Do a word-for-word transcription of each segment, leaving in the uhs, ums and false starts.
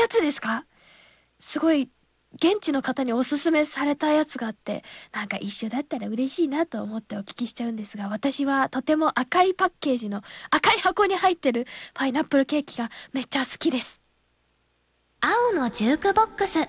やつですか？すごい現地の方におすすめされたやつがあって、なんか一緒だったら嬉しいなと思ってお聞きしちゃうんですが、私はとても赤いパッケージの赤い箱に入ってるパイナップルケーキがめっちゃ好きです。青のジュークボックス。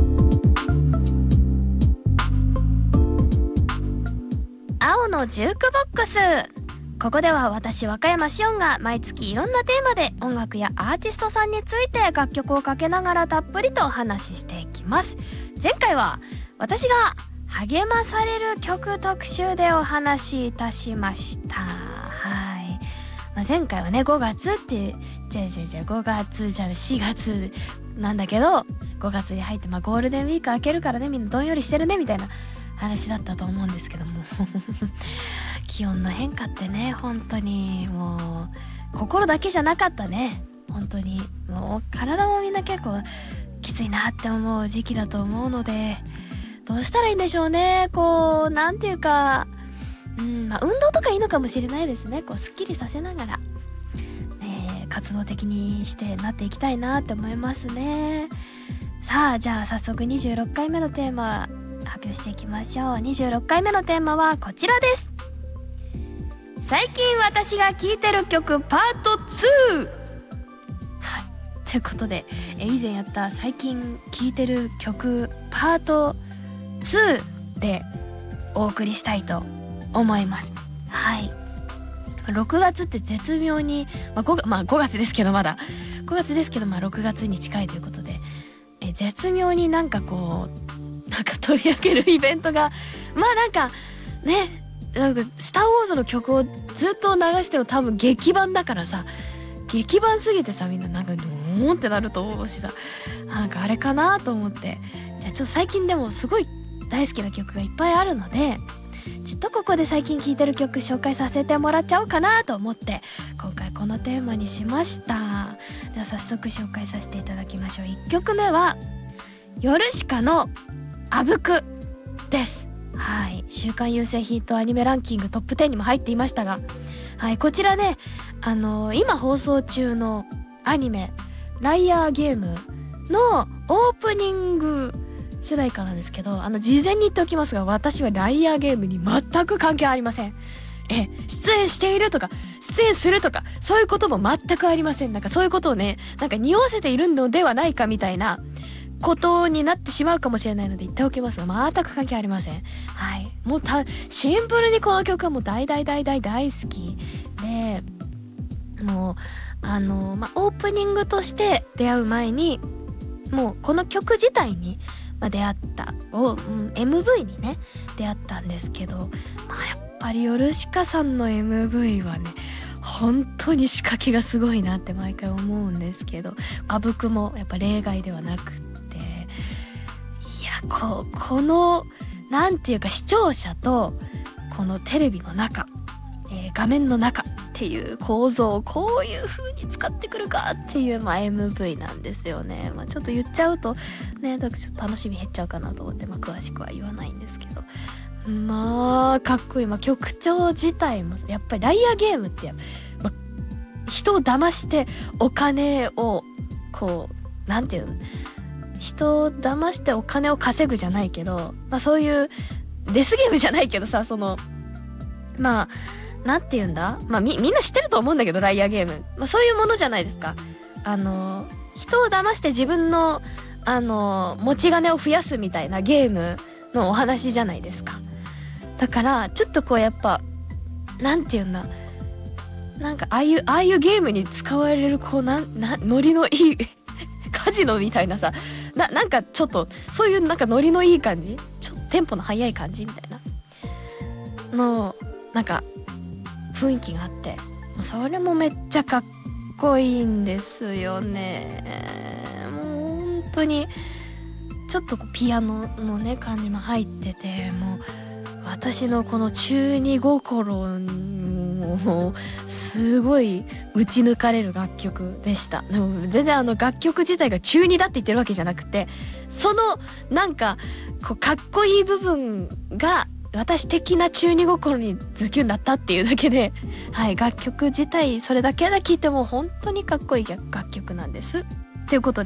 青のジュークボックス。ここでは私若山しおんが毎月いろんなテーマで音楽やアーティストさんについて楽曲をかけながらたっぷりとお話ししていきます。前回は私が励まされる曲特集でお話しいたしました。はい、まあ、前回はねごがつってじゃあじゃあじゃあごがつじゃあしがつなんだけど、ごがつに入って、まあ、ゴールデンウィーク明けるからねみんなどんよりしてるねみたいな話だったと思うんですけども気温の変化ってね本当にもう心だけじゃなかったね。本当にもう体もみんな結構きついなって思う時期だと思うので、どうしたらいいんでしょうね。こうなんていうか、うんまあ、運動とかいいのかもしれないですね。こうすっきりさせながら、ね、活動的にしてなっていきたいなって思いますね。さあじゃあ早速にじゅうろっかいめのテーマ発表していきましょう。にじゅうろっかいめのテーマはこちらです。最近私が聴いてる曲パートツー。はい、ということでえ以前やった最近聴いてる曲パートツーでお送りしたいと思います。はい、ろくがつって絶妙に、まあ 5, まあ、ごがつですけどまだごがつですけど、まあ、ろくがつに近いということでえ絶妙になんかこうなんか取り上げるイベントがまあなんかね、なんかスターウォーズの曲をずっと流しても多分劇版だからさ、劇版すぎてさみんななんかドーンってなると思うしさ、なんかあれかなと思って、じゃあちょっと最近でもすごい大好きな曲がいっぱいあるので、ちょっとここで最近聴いてる曲紹介させてもらっちゃおうかなと思って今回このテーマにしました。では早速紹介させていただきましょう。いっきょくめはヨルシカのあぶくです。はい、週間優先ヒットアニメランキングトップじゅうにも入っていましたが、はい、こちらね、あのー、今放送中のアニメライアーゲームのオープニング主題歌なんですけど、あの事前に言っておきますが、私はライアーゲームに全く関係ありません。え出演しているとか出演するとかそういうことも全くありません。なんかそういうことをねなんか匂わせているのではないかみたいなことになってしまうかもしれないので言っておきますが、全く関係ありません。はい、もうたシンプルにこの曲はもう大大大大大好きで、もうあのまあオープニングとして出会う前にもうこの曲自体に、まあ、出会ったを、うん、エムブイ にね出会ったんですけど、まあ、やっぱりヨルシカさんの エムブイ はね本当に仕掛けがすごいなって毎回思うんですけど、あぶくもやっぱ例外ではなくて、いやこうこのなんていうか視聴者とこのテレビの中、えー、画面の中っていう構造をこういう風に使ってくるかっていう、まあ、エムブイ なんですよね。まあ、ちょっと言っちゃうとねだからちょっと楽しみ減っちゃうかなと思って、まあ、詳しくは言わないんですけど、まあかっこいい。まあ、曲調自体もやっぱりライアーゲームってやっぱ、まあ、人を騙してお金をこうなんていうの人を騙してお金を稼ぐじゃないけど、まあそういうデスゲームじゃないけどさ、そのまあなんていうんだ、まあみみんな知ってると思うんだけどライアーゲーム、まあそういうものじゃないですか。あの人を騙して自分のあの持ち金を増やすみたいなゲームのお話じゃないですか。だからちょっとこうやっぱなんていうんだ、なんかああいうああいうゲームに使われるこうなんなノリのいいカジノみたいなさ、ななんかちょっとそういうなんかノリのいい感じ、ちょっとテンポの速い感じみたいなのなんか雰囲気があって、それもめっちゃかっこいいんですよね。もう本当にちょっとこうピアノのね感じも入ってて、もう私のこの中二心もすごい打ち抜かれる楽曲でした。でも全然あの楽曲自体が中二だって言ってるわけじゃなくて、そのなんかこうかっこいい部分が私的な中二心にズキュンだったっていうだけで、はい、楽曲自体それだけで聴いても本当にかっこいい楽曲なんです。ということで